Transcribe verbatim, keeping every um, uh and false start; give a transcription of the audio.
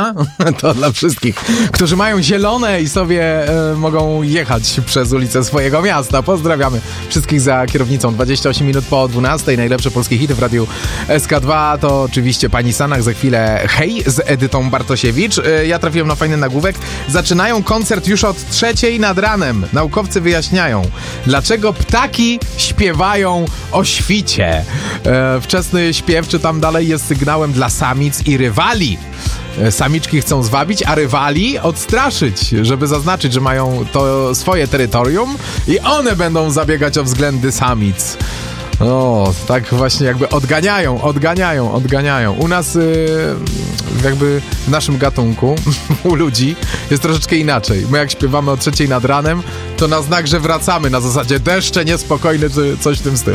Warszawa. To dla wszystkich, którzy mają zielone i sobie e, mogą jechać przez ulicę swojego miasta. Pozdrawiamy wszystkich za kierownicą. dwadzieścia osiem minut po dwunastej. Najlepsze polskie hity w radiu S K dwa to oczywiście Pani Sanach. Za chwilę Hej z Edytą Bartosiewicz. E, ja trafiłem na fajny nagłówek. Zaczynają koncert już od trzeciej nad ranem. Naukowcy wyjaśniają, dlaczego ptaki śpiewają o świcie. E, wczesny śpiew, czy tam dalej, jest sygnałem dla samic i rywali. E, samiczki chcą zwabić, a rywali odstraszyć, żeby zaznaczyć, że mają to swoje terytorium i one będą zabiegać o względy samic. O, tak właśnie jakby odganiają, odganiają, odganiają. U nas yy, jakby w naszym gatunku, u ludzi jest troszeczkę inaczej. My jak śpiewamy o trzeciej nad ranem, to na znak, że wracamy, na zasadzie deszcze niespokojne czy coś w tym stylu.